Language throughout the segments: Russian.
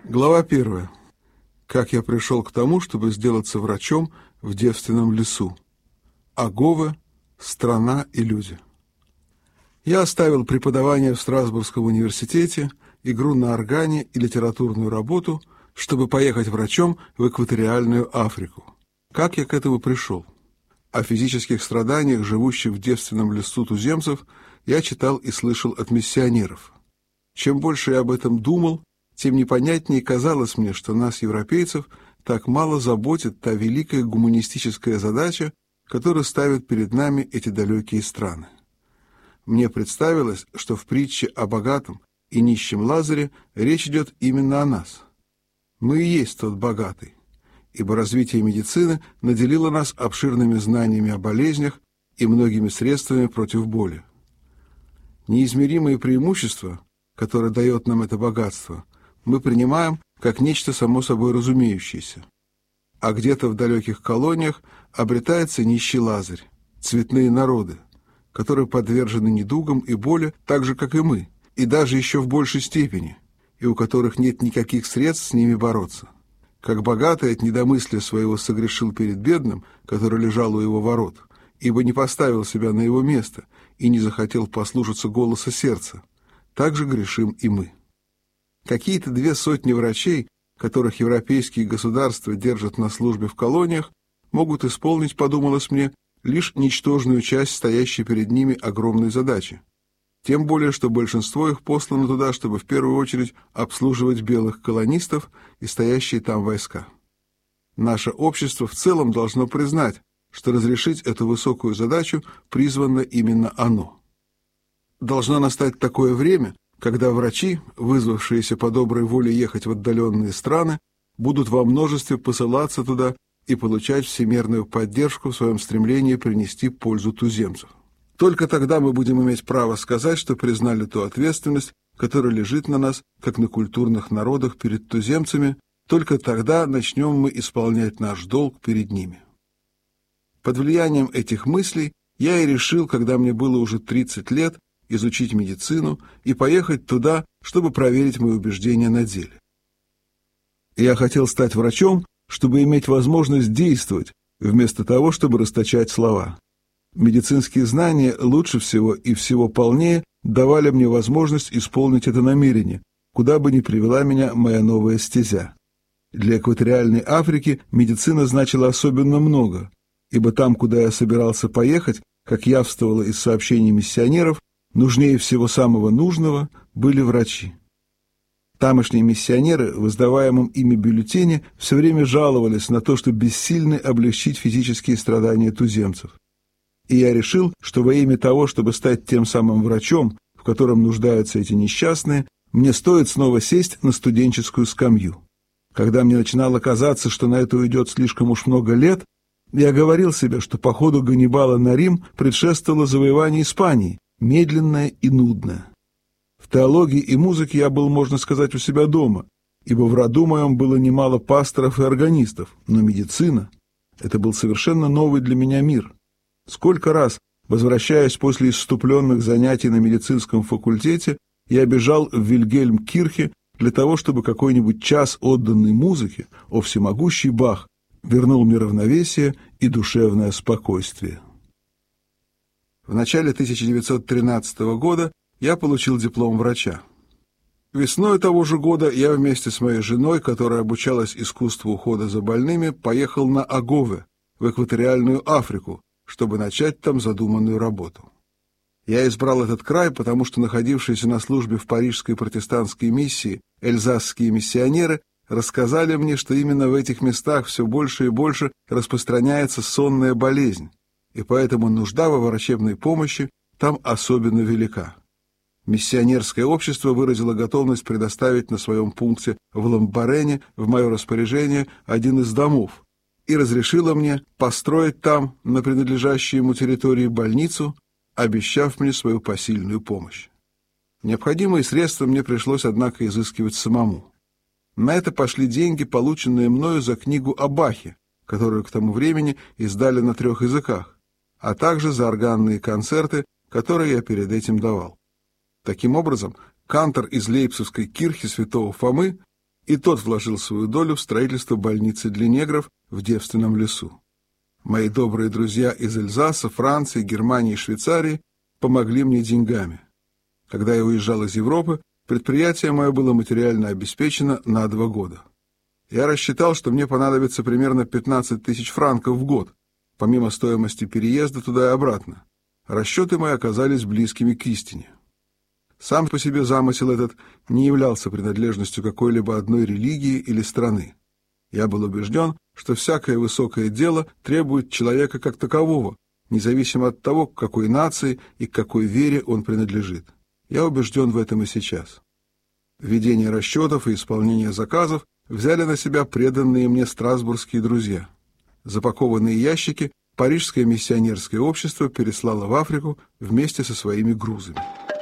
Глава 1. Как я пришел к тому, чтобы сделаться врачом в девственном лесу. Агове, страна и люди. Я оставил преподавание в Страсбургском университете, игру на органе и литературную работу, чтобы поехать врачом в экваториальную Африку. Как я к этому пришел? О физических страданиях, живущих в девственном лесу туземцев, я читал и слышал от миссионеров. Чем больше я об этом думал, тем непонятнее казалось мне, что нас, европейцев, так мало заботит та великая гуманистическая задача, которую ставят перед нами эти далекие страны. Мне представилось, что в притче о богатом и нищем Лазаре речь идет именно о нас. Мы и есть тот богатый, ибо развитие медицины наделило нас обширными знаниями о болезнях и многими средствами против боли. Неизмеримые преимущества, которые дает нам это богатство, мы принимаем как нечто само собой разумеющееся. А где-то в далеких колониях обретается нищий Лазарь, цветные народы, которые подвержены недугам и боли так же, как и мы, и даже еще в большей степени, и у которых нет никаких средств с ними бороться. Как богатый от недомыслия своего согрешил перед бедным, который лежал у его ворот, ибо не поставил себя на его место и не захотел послушаться голоса сердца, так же грешим и мы. Какие-то 200 врачей, которых европейские государства держат на службе в колониях, могут исполнить, подумалось мне, лишь ничтожную часть стоящей перед ними огромной задачи. Тем более, что большинство их послано туда, чтобы в первую очередь обслуживать белых колонистов и стоящие там войска. Наше общество в целом должно признать, что разрешить эту высокую задачу призвано именно оно. Должно настать такое время, когда врачи, вызвавшиеся по доброй воле ехать в отдаленные страны, будут во множестве посылаться туда и получать всемирную поддержку в своем стремлении принести пользу туземцев. Только тогда мы будем иметь право сказать, что признали ту ответственность, которая лежит на нас, как на культурных народах перед туземцами, только тогда начнем мы исполнять наш долг перед ними. Под влиянием этих мыслей я и решил, когда мне было уже 30 лет, изучить медицину и поехать туда, чтобы проверить мои убеждения на деле. Я хотел стать врачом, чтобы иметь возможность действовать, вместо того, чтобы расточать слова. Медицинские знания лучше всего и всего полнее давали мне возможность исполнить это намерение, куда бы ни привела меня моя новая стезя. Для экваториальной Африки медицина значила особенно много, ибо там, куда я собирался поехать, как явствовало из сообщений миссионеров, нужнее всего самого нужного были врачи. Тамошние миссионеры в издаваемом ими бюллетене все время жаловались на то, что бессильны облегчить физические страдания туземцев. И я решил, что во имя того, чтобы стать тем самым врачом, в котором нуждаются эти несчастные, мне стоит снова сесть на студенческую скамью. Когда мне начинало казаться, что на это уйдет слишком уж много лет, я говорил себе, что походу Ганнибала на Рим предшествовало завоевание Испании, медленное и нудное. В теологии и музыке я был, можно сказать, у себя дома, ибо в роду моем было немало пасторов и органистов, но медицина — это был совершенно новый для меня мир. Сколько раз, возвращаясь после исступленных занятий на медицинском факультете, я бежал в Вильгельмкирхе для того, чтобы какой-нибудь час отданной музыке, о всемогущий Бах, вернул мне равновесие и душевное спокойствие. В начале 1913 года я получил диплом врача. Весной того же года я вместе с моей женой, которая обучалась искусству ухода за больными, поехал на Агове, в экваториальную Африку, чтобы начать там задуманную работу. Я избрал этот край, потому что находившиеся на службе в парижской протестантской миссии эльзасские миссионеры рассказали мне, что именно в этих местах все больше и больше распространяется сонная болезнь, и поэтому нужда во врачебной помощи там особенно велика. Миссионерское общество выразило готовность предоставить на своем пункте в Ламбарене в мое распоряжение один из домов и разрешило мне построить там, на принадлежащей ему территории, больницу, обещав мне свою посильную помощь. Необходимые средства мне пришлось, однако, изыскивать самому. На это пошли деньги, полученные мною за книгу о Бахе, которую к тому времени издали на 3 языках, а также за органные концерты, которые я перед этим давал. Таким образом, кантор из Лейпцигской кирхи святого Фомы и тот вложил свою долю в строительство больницы для негров в девственном лесу. Мои добрые друзья из Эльзаса, Франции, Германии и Швейцарии помогли мне деньгами. Когда я уезжал из Европы, предприятие мое было материально обеспечено на 2 года. Я рассчитал, что мне понадобится примерно 15 тысяч франков в год, помимо стоимости переезда туда и обратно. Расчеты мои оказались близкими к истине. Сам по себе замысел этот не являлся принадлежностью какой-либо одной религии или страны. Я был убежден, что всякое высокое дело требует человека как такового, независимо от того, к какой нации и к какой вере он принадлежит. Я убежден в этом и сейчас. Ведение расчетов и исполнение заказов взяли на себя преданные мне страсбургские друзья. Запакованные ящики Парижское миссионерское общество переслало в Африку вместе со своими грузами.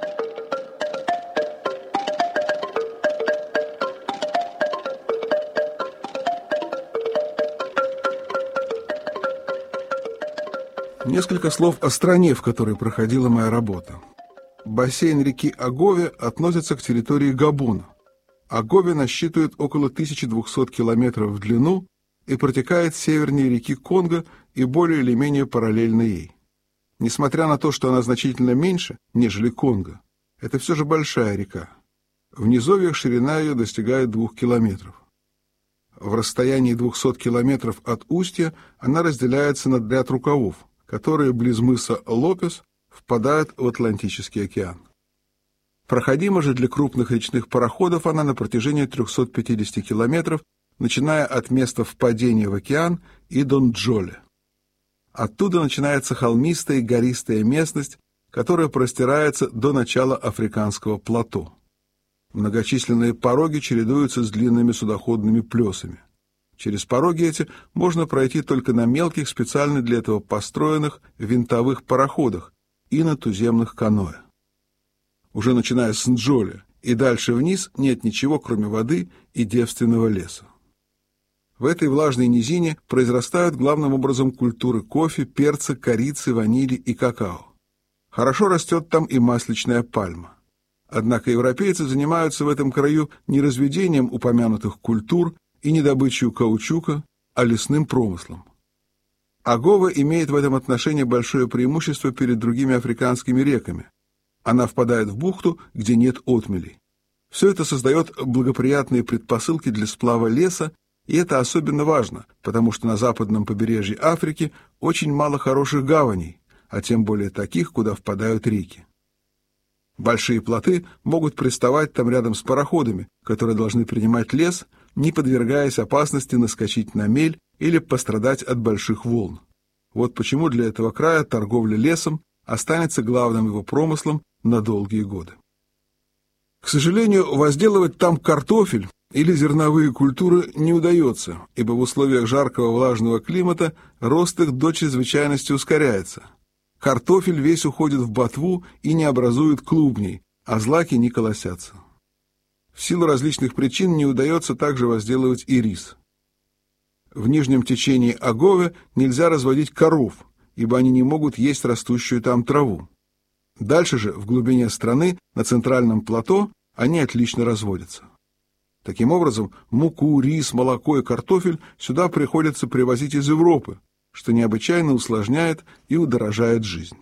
Несколько слов о стране, в которой проходила моя работа. Бассейн реки Агове относится к территории Габона. Агове насчитывает около 1200 километров в длину и протекает севернее реки Конго и более или менее параллельно ей. Несмотря на то, что она значительно меньше, нежели Конго, это все же большая река. В низовьях ширина ее достигает 2 километров. В расстоянии 200 километров от устья она разделяется на ряд рукавов, которые близ мыса Лопес впадают в Атлантический океан. Проходима же для крупных речных пароходов она на протяжении 350 километров, начиная от места впадения в океан и до Нджоле. Оттуда начинается холмистая и гористая местность, которая простирается до начала африканского плато. Многочисленные пороги чередуются с длинными судоходными плесами. Через пороги эти можно пройти только на мелких, специально для этого построенных винтовых пароходах и на туземных каноэ. Уже начиная с Нджоли и дальше вниз нет ничего, кроме воды и девственного леса. В этой влажной низине произрастают главным образом культуры кофе, перца, корицы, ванили и какао. Хорошо растет там и масличная пальма. Однако европейцы занимаются в этом краю не разведением упомянутых культур и не добычей каучука, а лесным промыслом. Агова имеет в этом отношении большое преимущество перед другими африканскими реками. Она впадает в бухту, где нет отмелей. Все это создает благоприятные предпосылки для сплава леса, и это особенно важно, потому что на западном побережье Африки очень мало хороших гаваней, а тем более таких, куда впадают реки. Большие плоты могут приставать там рядом с пароходами, которые должны принимать лес, не подвергаясь опасности наскочить на мель или пострадать от больших волн. Вот почему для этого края торговля лесом останется главным его промыслом на долгие годы. К сожалению, возделывать там картофель или зерновые культуры не удается, ибо в условиях жаркого влажного климата рост их до чрезвычайности ускоряется. Картофель весь уходит в ботву и не образует клубней, а злаки не колосятся. В силу различных причин не удается также возделывать и рис. В нижнем течении Агове нельзя разводить коров, ибо они не могут есть растущую там траву. Дальше же, в глубине страны, на центральном плато, они отлично разводятся. Таким образом, муку, рис, молоко и картофель сюда приходится привозить из Европы, что необычайно усложняет и удорожает жизнь.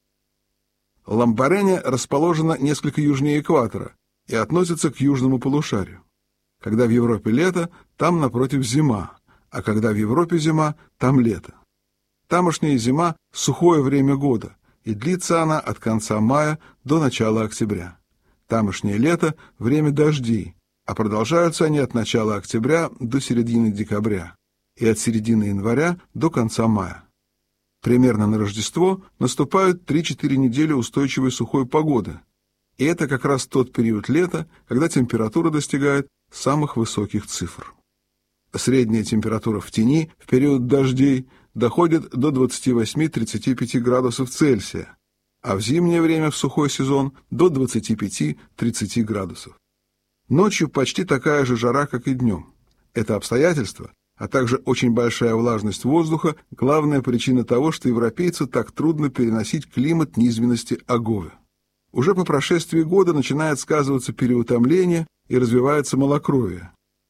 Ламбарене расположена несколько южнее экватора и относится к южному полушарию. Когда в Европе лето, там, напротив, зима, а когда в Европе зима, там лето. Тамошняя зима – сухое время года, и длится она от конца мая до начала октября. Тамошнее лето – время дождей, а продолжаются они от начала октября до середины декабря и от середины января до конца мая. Примерно на Рождество наступают 3-4 недели устойчивой сухой погоды, и это как раз тот период лета, когда температура достигает самых высоких цифр. Средняя температура в тени в период дождей доходит до 28-35 градусов Цельсия, а в зимнее время в сухой сезон до 25-30 градусов. Ночью почти такая же жара, как и днем. Это обстоятельство, а также очень большая влажность воздуха – главная причина того, что европейцу так трудно переносить климат низменности Агове. Уже по прошествии года начинает сказываться переутомление и развивается малокровие.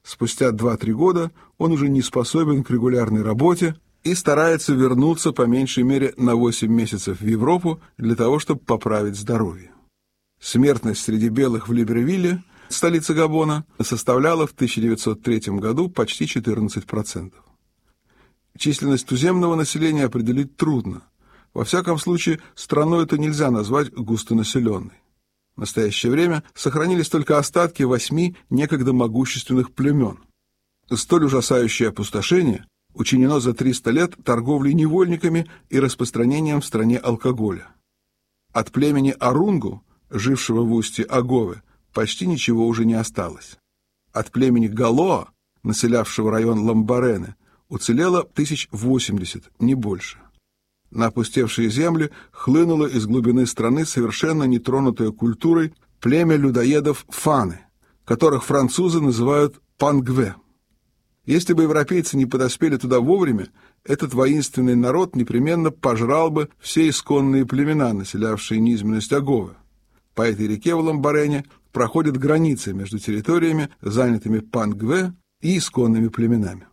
Спустя 2-3 года он уже не способен к регулярной работе и старается вернуться по меньшей мере на 8 месяцев в Европу для того, чтобы поправить здоровье. Смертность среди белых в Либревилле, столице Габона, составляла в 1903 году почти 14%. Численность туземного населения определить трудно. Во всяком случае, страну эту нельзя назвать густонаселенной. В настоящее время сохранились только остатки 8 некогда могущественных племен. Столь ужасающее опустошение учинено за 300 лет торговлей невольниками и распространением в стране алкоголя. От племени Арунгу, жившего в устье Аговы, почти ничего уже не осталось. От племени Галоа, населявшего район Ламбарене, уцелело 1080, не больше. На опустевшие земли хлынуло из глубины страны совершенно нетронутое культурой племя людоедов Фаны, которых французы называют пангве. Если бы европейцы не подоспели туда вовремя, этот воинственный народ непременно пожрал бы все исконные племена, населявшие низменность Аговы. По этой реке в Ламбарене проходит граница между территориями, занятыми пангве и исконными племенами.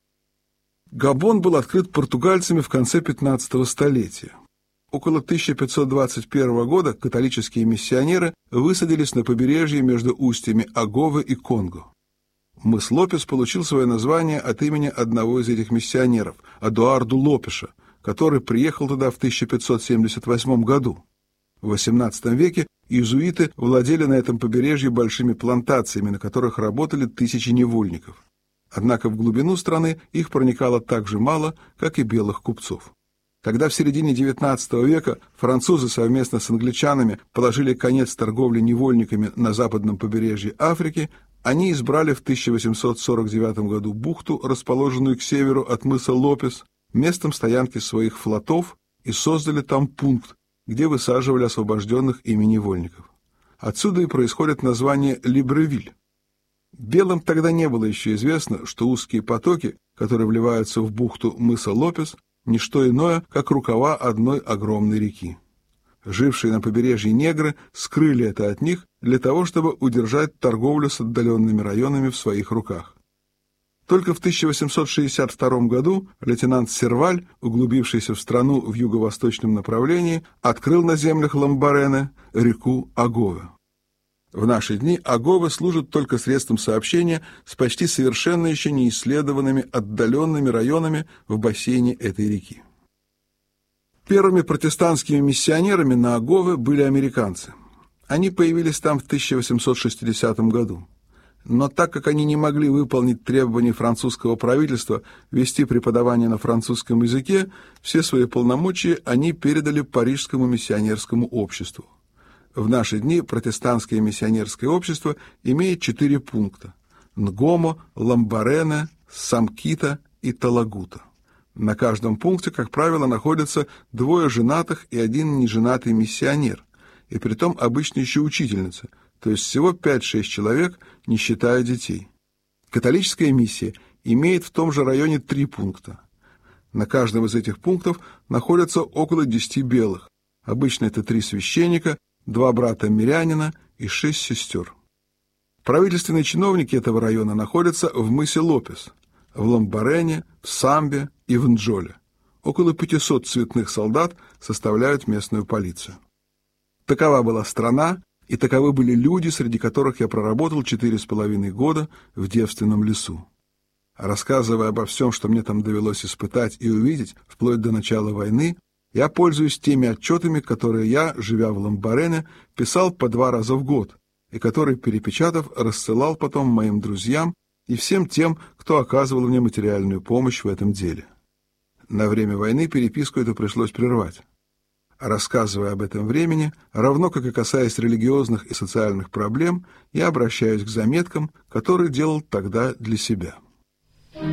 Габон был открыт португальцами в конце 15 столетия. Около 1521 года католические миссионеры высадились на побережье между устьями Аговы и Конго. Мыс Лопес получил свое название от имени одного из этих миссионеров, Эдуарду Лопеша, который приехал туда в 1578 году. В XVIII веке иезуиты владели на этом побережье большими плантациями, на которых работали тысячи невольников. Однако в глубину страны их проникало так же мало, как и белых купцов. Когда в середине XIX века французы совместно с англичанами положили конец торговле невольниками на западном побережье Африки, они избрали в 1849 году бухту, расположенную к северу от мыса Лопес, местом стоянки своих флотов и создали там пункт, где высаживали освобожденных ими невольников. Отсюда и происходит название Либревиль. Белым тогда не было еще известно, что узкие потоки, которые вливаются в бухту мыса Лопес, не что иное, как рукава одной огромной реки. Жившие на побережье негры скрыли это от них для того, чтобы удержать торговлю с отдаленными районами в своих руках. Только в 1862 году лейтенант Серваль, углубившийся в страну в юго-восточном направлении, открыл на землях Ламбарене реку Агове. В наши дни Агове служит только средством сообщения с почти совершенно еще не исследованными отдаленными районами в бассейне этой реки. Первыми протестантскими миссионерами на Агове были американцы. Они появились там в 1860 году. Но так как они не могли выполнить требования французского правительства вести преподавание на французском языке, все свои полномочия они передали Парижскому миссионерскому обществу. В наши дни протестантское миссионерское общество имеет 4 пункта – Нгомо, Ламбарене, Самкита и Талагута. На каждом пункте, как правило, находятся 2 женатых и 1 неженатый миссионер, и притом обычно еще учительница, то есть всего 5-6 человек, не считая детей. Католическая миссия имеет в том же районе 3 пункта. На каждом из этих пунктов находятся около 10 белых. Обычно это 3 священника, 2 брата-мирянина и 6 сестер. Правительственные чиновники этого района находятся в мысе Лопес, в Ламбарене, в Самбе и в Нджоле. Около 500 цветных солдат составляют местную полицию. Такова была страна, и таковы были люди, среди которых я проработал 4,5 года в девственном лесу. Рассказывая обо всем, что мне там довелось испытать и увидеть, вплоть до начала войны, я пользуюсь теми отчетами, которые я, живя в Ламбарене, писал по 2 раза в год, и которые, перепечатав, рассылал потом моим друзьям и всем тем, кто оказывал мне материальную помощь в этом деле. На время войны переписку эту пришлось прервать. Рассказывая об этом времени, равно как и касаясь религиозных и социальных проблем, я обращаюсь к заметкам, которые делал тогда для себя.